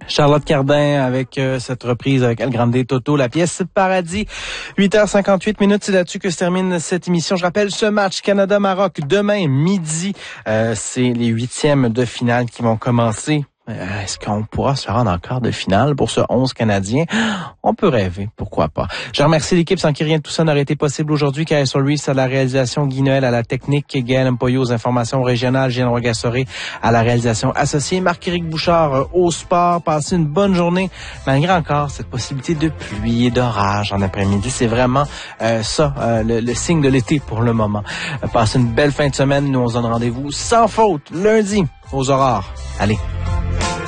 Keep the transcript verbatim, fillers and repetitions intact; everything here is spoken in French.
Charlotte Cardin avec euh, cette reprise avec El Grande Toto, la pièce Paradis. huit heures cinquante-huit minutes, c'est là-dessus que se termine cette émission. Je rappelle ce match Canada-Maroc demain midi. Euh, c'est les huitièmes de finale qui vont commencer. Euh, est-ce qu'on pourra se rendre en quart de finale pour ce onze canadien? On peut rêver, pourquoi pas. Je remercie l'équipe sans qui rien de tout ça n'aurait été possible aujourd'hui. K S Ruiz à la réalisation, Guy Noël à la technique, Gaël Mpoyo aux informations régionales, Jean Rogassoré à la réalisation associée, Marc-Éric Bouchard euh, au sport. Passez une bonne journée, malgré encore cette possibilité de pluie et d'orage en après-midi. C'est vraiment euh, ça, euh, le, le signe de l'été pour le moment. Euh, passez une belle fin de semaine. Nous, on se donne rendez-vous sans faute lundi aux aurores. Allez.